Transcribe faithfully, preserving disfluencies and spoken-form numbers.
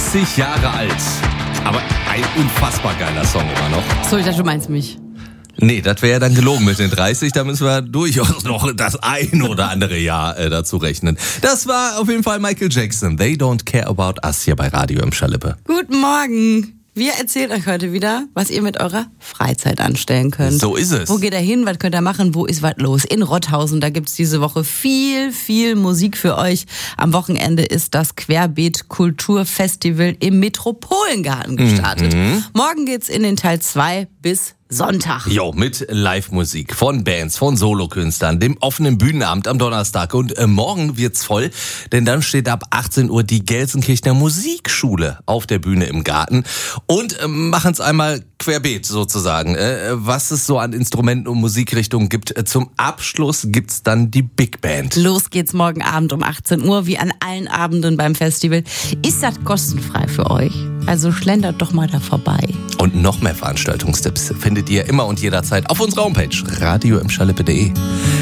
dreißig Jahre alt. Aber ein unfassbar geiler Song immer noch. So, ich dachte, du meinst mich. Nee, das wäre ja dann gelogen mit den dreißig. Da müssen wir durchaus noch das ein oder andere Jahr äh, dazu rechnen. Das war auf jeden Fall Michael Jackson. They Don't Care About Us hier bei Radio im Schalippe. Guten Morgen. Wir erzählen euch heute wieder, was ihr mit eurer Freizeit anstellen könnt. So ist es. Wo geht ihr hin? Was könnt ihr machen? Wo ist was los? In Rotthausen, da gibt's diese Woche viel, viel Musik für euch. Am Wochenende ist das Querbeet Kulturfestival im Metropolengarten gestartet. Mhm. Morgen geht's in den Teil zwei bis Sonntag. Jo, mit Live-Musik von Bands, von Solokünstlern, dem offenen Bühnenabend am Donnerstag. Und äh, morgen wird's voll, denn dann steht ab achtzehn Uhr die Gelsenkirchener Musikschule auf der Bühne im Garten. Und äh, machen es einmal querbeet sozusagen, äh, was es so an Instrumenten und Musikrichtungen gibt. Äh, zum Abschluss gibt's dann die Big Band. Los geht's morgen Abend um achtzehn Uhr, wie an allen Abenden beim Festival. Ist das kostenfrei für euch? Also schlendert doch mal da vorbei. Und noch mehr Veranstaltungstipps findet ihr immer und jederzeit auf unserer Homepage radio im schalippe punkt de.